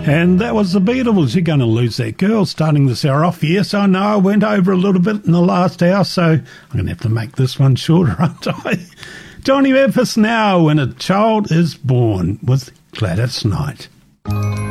And that was the Beatles. You're going to lose that girl starting this hour off. Yes, I know I went over a little bit in the last hour, so I'm going to have to make this one shorter, aren't I? Johnny Memphis now, When a Child is Born, with Gladys Knight.